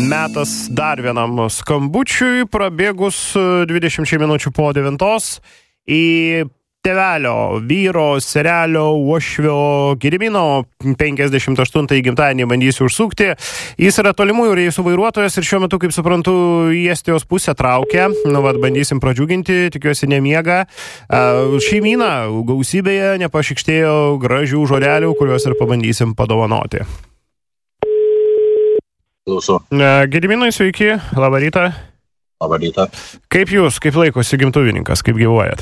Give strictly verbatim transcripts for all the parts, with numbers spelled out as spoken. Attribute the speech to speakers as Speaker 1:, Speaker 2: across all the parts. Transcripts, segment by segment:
Speaker 1: Metas dar vienam skambučiui, prabėgus dvidešimčiai minučių po devintos į tėvelio, vyro, serelio, uošvio Gedimino penkiasdešimt aštuntąjį gimtadienį bandysiu užsukti. Jis yra tolimųjų reisų vairuotojas ir šiuo metu, kaip suprantu, į Estijos pusę traukia. Nu, vat, bandysim pradžiuginti, tikiuosi nemiega. Šeimyna gausybėje nepašikštėjo gražių žodelių, kuriuos ir pabandysim padovanoti.
Speaker 2: Klausu.
Speaker 1: Gediminai, sveiki, labą rytą.
Speaker 2: Labą rytą.
Speaker 1: Kaip jūs, kaip laikosi gimtuvininkas, kaip gyvuojat?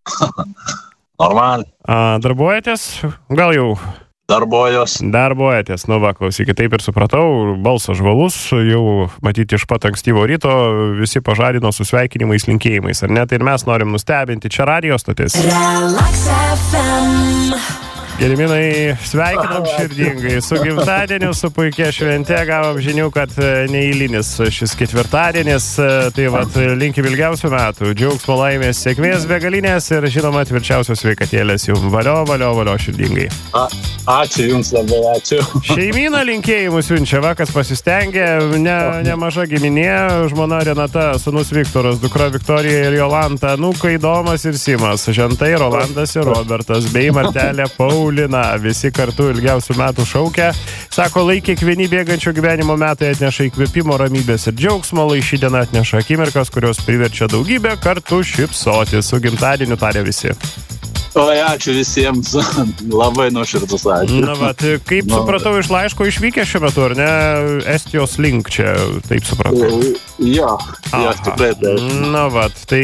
Speaker 2: Normal.
Speaker 1: A, darbuojatės? Gal jau?
Speaker 2: Darbuojos.
Speaker 1: Darbuojatės, nu va, klausykit, taip ir supratau, balsas žvalus, jau matyti iš pat ankstyvo ryto, visi pažadino su sveikinimais, linkėjimais, ar ne? Tai ir mes norim nustebinti, čia radijo stotis.
Speaker 3: Relax F M.
Speaker 1: Gediminai, sveikinam širdingai su gimtadieniu, su puikia švente, gavom žinių, kad neįlinis šis ketvirtadienis, tai vat, linkim ilgiausių metų, džiaugsmo, laimės, sėkmės, begalinės ir žinoma tvirčiausios sveikatėlės jums. Valio, valio, valio širdingai.
Speaker 2: A, ačiū jums labai, ačiū.
Speaker 1: Šeimyna linkėjimus siunčia, va, kas pasistengė, ne, nemaža giminė, žmona Renata, sūnus Viktoras, dukra Viktorija ir Jolanta, anūkai Domas ir Simas, žentai Rolandas ir Robertas, bei Martelė Paul. Lina, visi kartu ilgiausių metų šaukia. Sako, lai kiekvieni bėgančio gyvenimo metai atneša įkvėpimo, ramybės ir džiaugsmo, lai ši diena atneša akimirkas, kurios priverčia daugybę kartų šypsoti. Su gimtadieniu tarė visi.
Speaker 2: Oi, ačiū visiems. Labai nuoširdus ačiū.
Speaker 1: Na, vat, kaip no. supratau iš laiško išvykę šiuo metu, ar ne? Estijos link čia, taip supratau.
Speaker 2: Jo, jo, tikrai taip.
Speaker 1: Na, vat, tai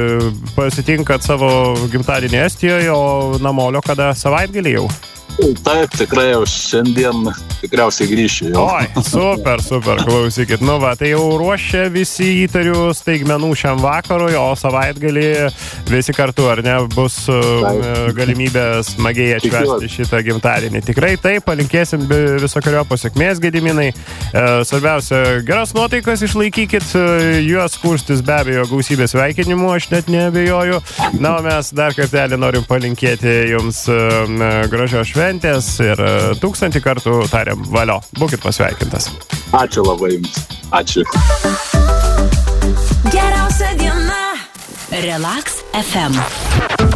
Speaker 1: pasitinkat savo gimtadienį Estijoje, o namolio kada savaitgalį jau?
Speaker 2: Taip, tikrai jau šiandien tikriausiai grįšiu jau.
Speaker 1: Oi, super, super, klausykit. Nu va, tai jau ruošia visi įtarių staigmenų šiam vakarui, o savaitgalį visi kartu, ar ne, bus taip. Galimybė smagiai atšvęsti šitą gimtadienį. Tikrai taip, palinkėsim visokiojo pasiekmės, Gediminai. Svarbiausia, geras nuotaikas išlaikykit, juos kurstis be abejo gausybės sveikinimų, aš net neabejoju. Na, o mes dar kartelį norim palinkėti jums gražios šventės ir tūkstantį kartų tariam valio. Būkit pasveikintas.
Speaker 2: Ačiū labai jums. Ačiū.
Speaker 3: Geriausia diena. Relax F M.